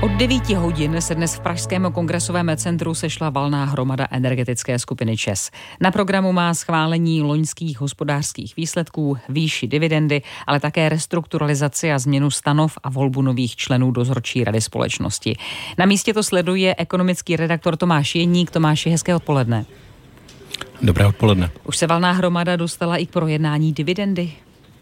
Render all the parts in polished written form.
Od 9 hodin se dnes v pražském kongresovém centru sešla valná hromada energetické skupiny ČEZ. Na programu má schválení loňských hospodářských výsledků, výši dividendy, ale také restrukturalizaci a změnu stanov a volbu nových členů dozorčí rady společnosti. Na místě to sleduje ekonomický redaktor Tomáš Jeník. Tomáši, hezké odpoledne. Dobré odpoledne. Už se valná hromada dostala i k projednání dividendy?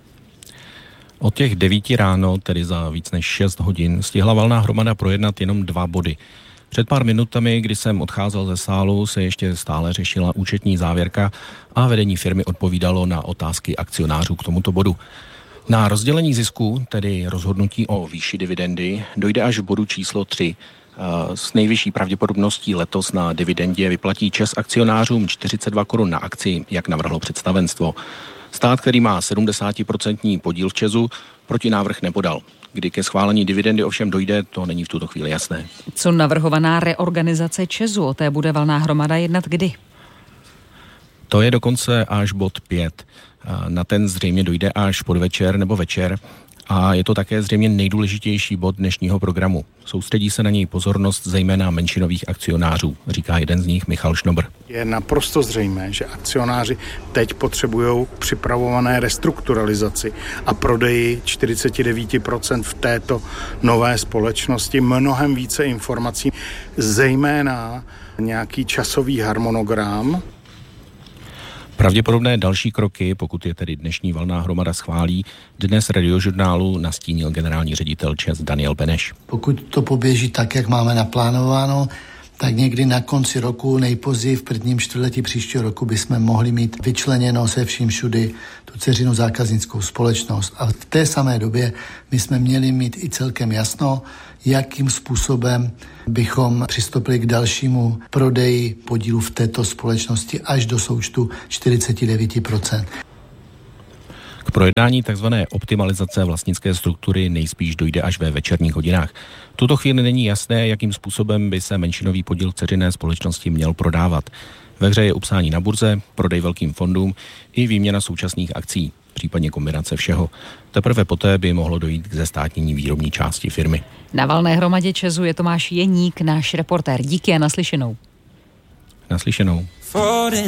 Od těch 9 ráno, tedy za víc než 6 hodin, stihla valná hromada projednat jenom 2 body. Před pár minutami, kdy jsem odcházel ze sálu, se ještě stále řešila účetní závěrka a vedení firmy odpovídalo na otázky akcionářů k tomuto bodu. Na rozdělení zisku, tedy rozhodnutí o výši dividendy, dojde až v bodu číslo 3. S nejvyšší pravděpodobností letos na dividendě vyplatí ČEZ akcionářům 42 korun na akci, jak navrhlo představenstvo. Stát, který má 70% podíl v ČEZu, protinávrh nepodal. Kdy ke schválení dividendy ovšem dojde, to není v tuto chvíli jasné. Co navrhovaná reorganizace ČEZu? O té bude valná hromada jednat kdy? To je dokonce až bod 5. Na ten zřejmě dojde až podvečer nebo večer. A je to také zřejmě nejdůležitější bod dnešního programu. Soustředí se na něj pozornost zejména menšinových akcionářů, říká jeden z nich Michal Šnobr. Je naprosto zřejmé, že akcionáři teď potřebují připravované restrukturalizaci a prodeji 49% v této nové společnosti mnohem více informací, zejména nějaký časový harmonogram. Pravděpodobné další kroky, pokud je tedy dnešní valná hromada schválí, dnes Radiožurnálu nastínil generální ředitel ČEZ Daniel Beneš. Pokud to poběží tak, jak máme naplánováno, tak někdy na konci roku, nejpozději v prvním čtvrtletí příštího roku bychom mohli mít vyčleněno se vším všudy tu dceřinou zákaznickou společnost. A v té samé době my jsme měli mít i celkem jasno, jakým způsobem bychom přistoupili k dalšímu prodeji podílu v této společnosti až do součtu 49%. K projednání tzv. Optimalizace vlastnické struktury nejspíš dojde až ve večerních hodinách. V tuto chvíli není jasné, jakým způsobem by se menšinový podíl dceřiné společnosti měl prodávat. Ve hře je upsání na burze, prodej velkým fondům i výměna současných akcí, případně kombinace všeho. Teprve poté by mohlo dojít k zestátnění výrobní části firmy. Na valné hromadě ČEZu je Tomáš Jeník, náš reportér. Díky a naslyšenou. Naslyšenou.